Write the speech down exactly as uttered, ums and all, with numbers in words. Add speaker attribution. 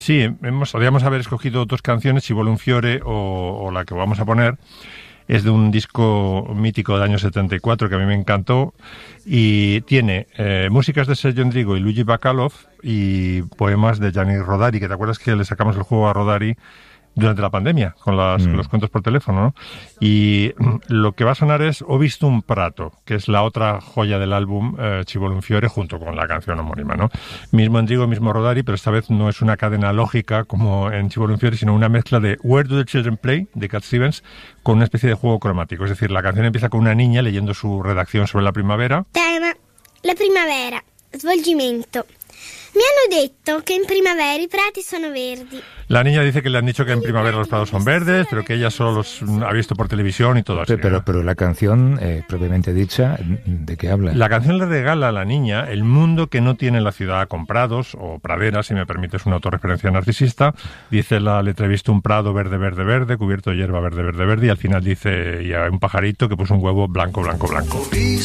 Speaker 1: Sí, hemos, podríamos haber escogido dos canciones, Ci vuole un fiore o, o la que vamos a poner. Es de un disco mítico del año setenta y cuatro que a mí me encantó y tiene eh, músicas de Sergio Endrigo y Luigi Bacalov y poemas de Gianni Rodari, que te acuerdas que le sacamos el juego a Rodari durante la pandemia, con las, mm. los cuentos por teléfono, ¿no? Y lo que va a sonar es Ho visto un prato, que es la otra joya del álbum eh, Ci vuole un fiore, junto con la canción homónima, ¿no? Mismo Endrigo, mismo Rodari, pero esta vez no es una cadena lógica como en Ci vuole un fiore, sino una mezcla de Where do the children play, de Cat Stevens, con una especie de juego cromático. Es decir, la canción empieza con una niña leyendo su redacción sobre la primavera.
Speaker 2: Tema, la primavera, svolgimento. Mi hanno detto che in primavera i prati sono verdi.
Speaker 1: La niña dice que le han dicho que en primavera los prados son verdes, pero que ella solo los ha visto por televisión y todo así.
Speaker 3: Pero, pero, pero la canción, eh, propiamente dicha, ¿de qué habla?
Speaker 1: La canción le regala a la niña el mundo que no tiene la ciudad con prados o praderas, si me permites una autorreferencia narcisista. Dice la letra, he visto un prado verde, verde, verde, cubierto de hierba verde, verde, verde, y al final dice, y hay un pajarito que puso un huevo blanco, blanco, blanco.